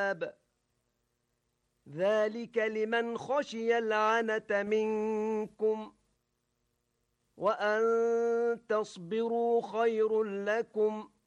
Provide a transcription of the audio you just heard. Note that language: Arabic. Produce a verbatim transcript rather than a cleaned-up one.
العذاب ذلك لمن خشي العنة منكم وأن تصبروا خير لكم